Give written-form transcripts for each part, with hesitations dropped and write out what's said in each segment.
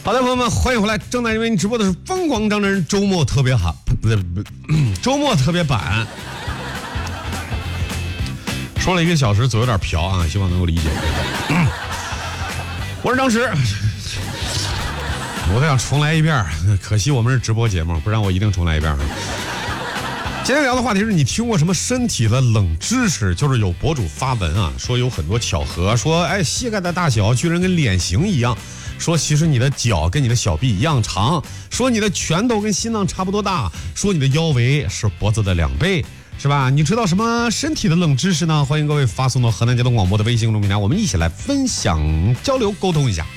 好的，朋友们，欢迎回来！正在为您直播的是疯狂张真人周末特别好，不对，周末特别版。说了1个小时，嘴有点瓢啊，希望能够理解。我是张石，我都想重来一遍，可惜我们是直播节目，不然我一定重来一遍。今天聊的话题是你听过什么身体的冷知识？就是有博主发文啊，说有很多巧合，说膝盖的大小居然跟脸型一样，说其实你的脚跟你的小臂一样长，说你的拳头跟心脏差不多大，说你的腰围是脖子的2倍，是吧？你知道什么身体的冷知识呢？欢迎各位发送到河南交通广播的微信公众平台，我们一起来分享、交流、沟通一下。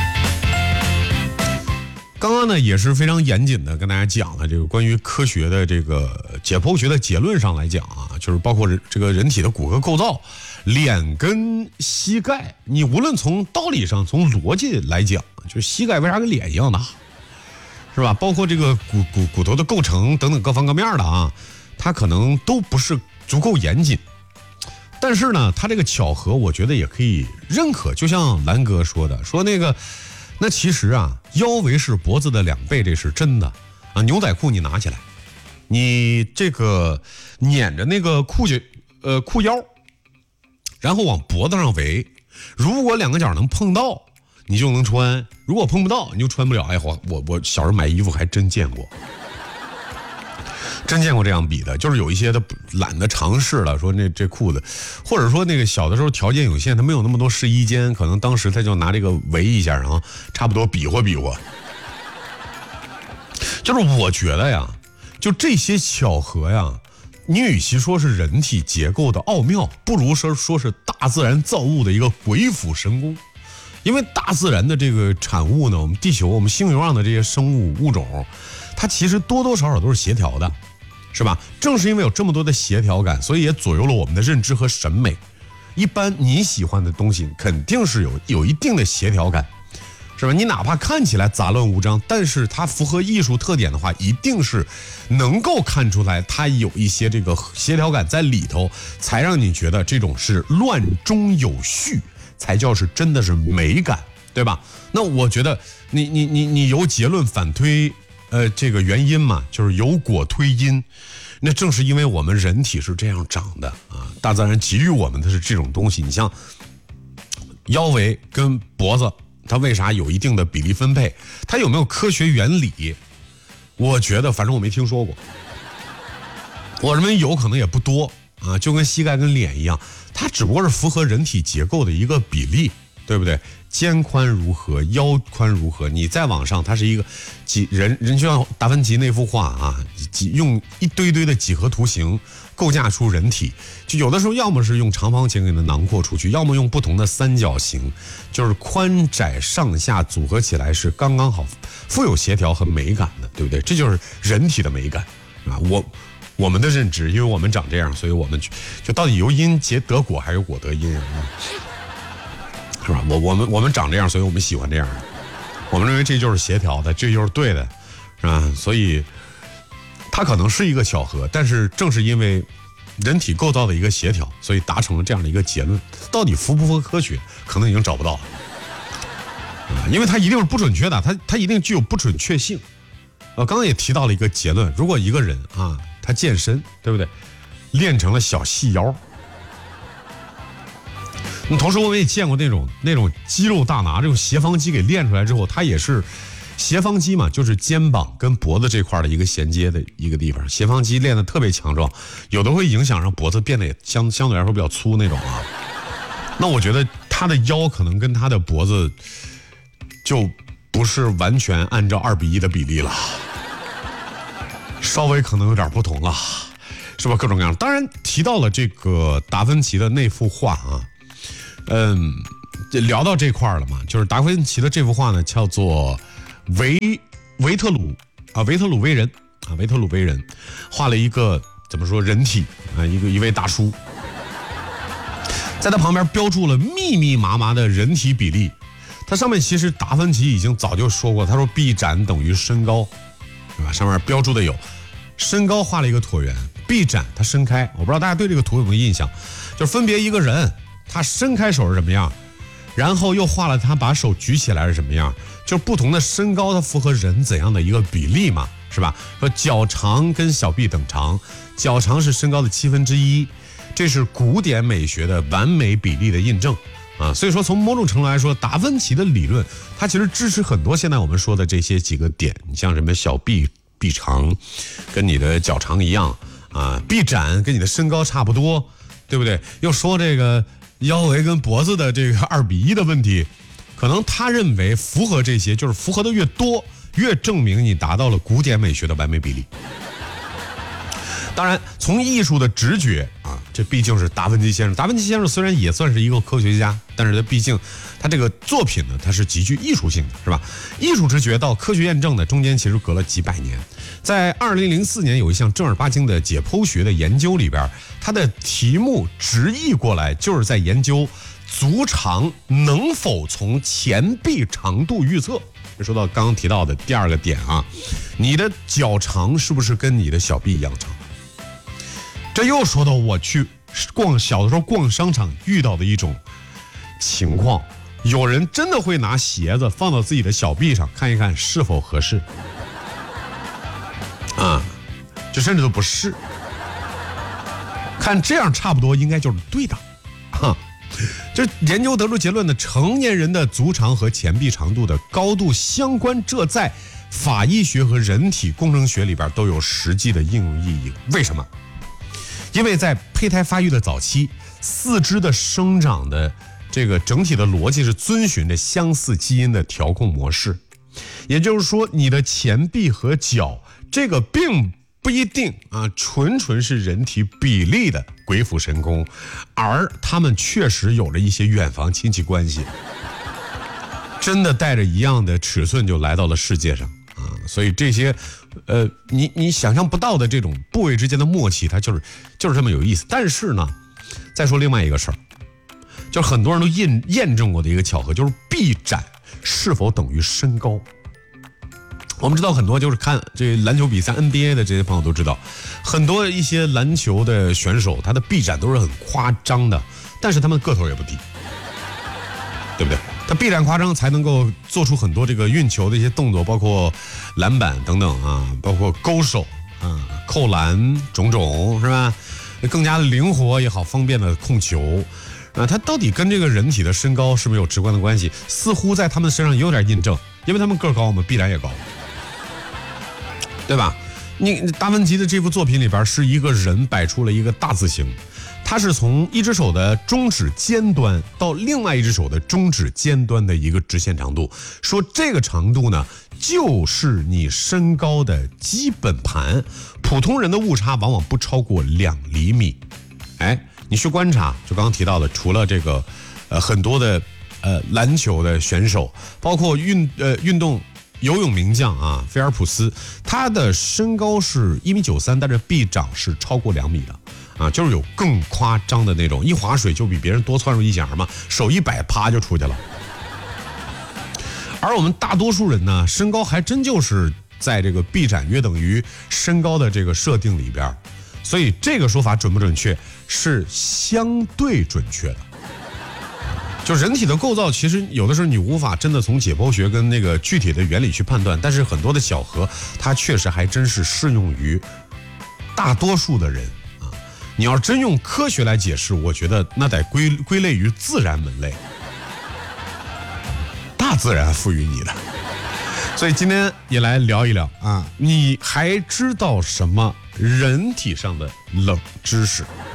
刚刚呢也是非常严谨的跟大家讲了这个关于科学的这个解剖学的结论上来讲啊，就是包括这个人体的骨骼构造，脸跟膝盖，你无论从道理上从逻辑来讲，就是膝盖为啥跟脸一样大，是吧？包括这个骨头的构成等等各方各面的啊，它可能都不是足够严谨。但是呢，它这个巧合我觉得也可以认可，就像蓝哥说的，说那其实啊，腰围是脖子的2倍，这是真的啊。牛仔裤你拿起来，你这个捻着那个裤腰，然后往脖子上围，如果2个角能碰到，你就能穿；如果碰不到，你就穿不了。我小时候买衣服还真见过。真见过这样比的，就是有一些他懒得尝试了，说这裤子，或者说那个小的时候条件有限，他没有那么多试衣间，可能当时他就拿这个围一下，然后差不多比划比划。就是我觉得呀，就这些巧合呀，你与其说是人体结构的奥妙，不如说是大自然造物的一个鬼斧神工。因为大自然的这个产物呢，我们地球我们星球上的这些生物物种，它其实多多少少都是协调的，是吧？正是因为有这么多的协调感，所以也左右了我们的认知和审美。一般你喜欢的东西肯定是有一定的协调感，是吧？你哪怕看起来杂乱无章，但是它符合艺术特点的话，一定是能够看出来它有一些这个协调感在里头，才让你觉得这种是乱中有序，才叫是真的是美感，对吧？那我觉得你由结论反推这个原因嘛，就是由果推因。那正是因为我们人体是这样长的啊，大自然给予我们的是这种东西。你像腰围跟脖子，它为啥有一定的比例分配？它有没有科学原理？我觉得反正我没听说过，我认为有可能也不多啊，就跟膝盖跟脸一样，它只不过是符合人体结构的一个比例，对不对？肩宽如何，腰宽如何，你再往上，它是一个人就像达芬奇那幅画啊，用一堆堆的几何图形构架出人体，就有的时候要么是用长方形给它囊括出去，要么用不同的三角形，就是宽窄上下组合起来是刚刚好，富有协调和美感的，对不对？这就是人体的美感啊！我们的认知，因为我们长这样，所以我们就到底由因结得果还是果得因啊？是吧？我们长这样，所以我们喜欢这样的，我们认为这就是协调的，这就是对的，是吧？所以它可能是一个巧合，但是正是因为人体构造的一个协调，所以达成了这样的一个结论。到底符不符合科学，可能已经找不到了，因为它一定是不准确的，它一定具有不准确性。刚刚也提到了一个结论，如果一个人啊，他健身，对不对？练成了小细腰。同时我们也见过那种肌肉大拿，这种斜方肌给练出来之后，它也是斜方肌嘛，就是肩膀跟脖子这块的一个衔接的一个地方。斜方肌练得特别强壮，有的会影响让脖子变得也相对来说比较粗那种啊。那我觉得他的腰可能跟他的脖子就不是完全按照2:1的比例了，稍微可能有点不同了，是吧？各种各样。当然提到了这个达芬奇的那幅画啊。聊到这块了嘛，就是达芬奇的这幅画呢，叫做维特鲁威人啊，维特鲁威人画了一个怎么说人体啊，一位大叔，在他旁边标注了密密麻麻的人体比例。它上面其实达芬奇已经早就说过，他说臂展等于身高，对吧？上面标注的有身高画了一个椭圆，臂展它伸开，我不知道大家对这个图有没有印象，就是分别一个人。他伸开手是什么样， 然后又画了他把手举起来是什么样，就是不同的身高它符合人怎样的一个比例嘛，是吧？说脚长跟小臂等长，脚长是身高的1/7，这是古典美学的完美比例的印证啊。所以说从某种程度来说，达芬奇的理论它其实支持很多现在我们说的这些几个点，你像什么小臂长跟你的脚长一样啊，臂展跟你的身高差不多，对不对？又说这个腰围跟脖子的这个2:1的问题，可能他认为符合这些，就是符合的越多，越证明你达到了古典美学的完美比例。当然，从艺术的直觉啊，这毕竟是达芬奇先生。达芬奇先生虽然也算是一个科学家，但是他毕竟他这个作品呢，它是极具艺术性的，是吧？艺术直觉到科学验证的中间其实隔了几百年。在2004年有一项正儿八经的解剖学的研究里边，它的题目直译过来就是在研究足长能否从前臂长度预测。说到刚刚提到的第二个点啊，你的脚长是不是跟你的小臂一样长？这又说到我去小的时候逛商场遇到的一种情况，有人真的会拿鞋子放到自己的小臂上看一看是否合适啊，这甚至都不是，看这样差不多应该就是对的啊。这研究得出结论的，成年人的足长和前臂长度的高度相关，这在法医学和人体工程学里边都有实际的应用意义。为什么？因为在胚胎发育的早期，四肢的生长的这个整体的逻辑是遵循着相似基因的调控模式，也就是说，你的前臂和脚这个并不一定啊，纯是人体比例的鬼斧神工，而他们确实有着一些远房亲戚关系，真的带着一样的尺寸就来到了世界上啊，所以这些你想象不到的这种部位之间的默契，它就是这么有意思。但是呢，再说另外一个事儿，就是很多人都验证过的一个巧合，就是臂展是否等于身高。我们知道很多就是看这篮球比赛 NBA 的这些朋友都知道，很多一些篮球的选手他的臂展都是很夸张的，但是他们个头也不低，对不对？他臂展夸张才能够做出很多这个运球的一些动作，包括篮板等等啊，包括勾手啊、扣篮种种，是吧？更加的灵活也好，方便的控球啊，它到底跟这个人体的身高是不是有直观的关系？似乎在他们身上也有点印证，因为他们个高嘛，必然也高，对吧？你达芬奇的这部作品里边是一个人摆出了一个大字形，他是从一只手的中指尖端到另外一只手的中指尖端的一个直线长度，说这个长度呢就是你身高的基本盘，普通人的误差往往不超过2厘米。哎，你去观察，就刚刚提到的，除了这个很多的篮球的选手，包括运动游泳名将啊，菲尔普斯，他的身高是1.93米，但是臂展是超过2米的啊，就是有更夸张的那种，一划水就比别人多窜出一响嘛，手一摆，啪就出去了。而我们大多数人呢，身高还真就是在这个臂展约等于身高的这个设定里边，所以这个说法准不准确？是相对准确的。就人体的构造，其实有的时候你无法真的从解剖学跟那个具体的原理去判断，但是很多的巧合，它确实还真是适用于大多数的人啊。你要真用科学来解释，我觉得那得归类于自然门类，大自然赋予你的。所以今天也来聊一聊啊，你还知道什么人体上的冷知识？